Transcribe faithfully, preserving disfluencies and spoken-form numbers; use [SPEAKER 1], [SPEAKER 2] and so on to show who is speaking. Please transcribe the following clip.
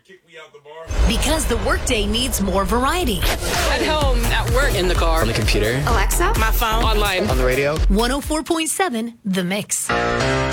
[SPEAKER 1] kick me out the bar.
[SPEAKER 2] Because the workday needs more variety.
[SPEAKER 3] At home, at work, in the car,
[SPEAKER 4] on the computer,
[SPEAKER 3] Alexa, my phone, online,
[SPEAKER 4] on the radio.
[SPEAKER 2] one oh four point seven The Mix.